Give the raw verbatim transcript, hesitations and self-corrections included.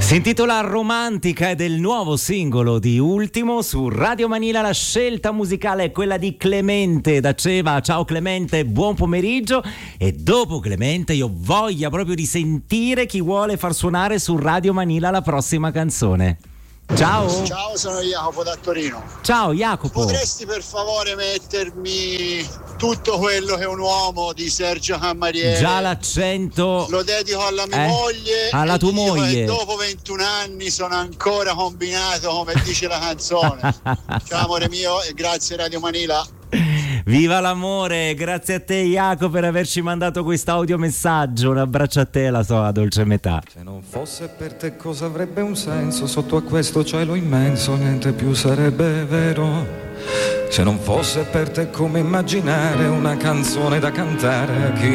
Si intitola Romantica ed è il nuovo singolo di Ultimo su Radio Manila. La scelta musicale è quella di Clemente da Ceva. Ciao Clemente, buon pomeriggio. E dopo Clemente io voglia proprio di sentire chi vuole far suonare su Radio Manila la prossima canzone. Ciao. Ciao, sono Jacopo da Torino. Ciao Jacopo. Potresti per favore mettermi Tutto quello che un uomo di Sergio Cammariere? Già l'accento. Lo dedico alla mia eh? moglie. Alla tua dico moglie. che dopo ventuno anni sono ancora combinato come dice la canzone. Ciao amore mio e grazie Radio Manila. Viva l'amore, grazie a te Jacopo per averci mandato questo audiomessaggio. Un abbraccio a te e alla tua dolce metà. Se non fosse per te cosa avrebbe un senso? Sotto a questo cielo immenso niente più sarebbe vero. Se non fosse per te come immaginare una canzone da cantare a chi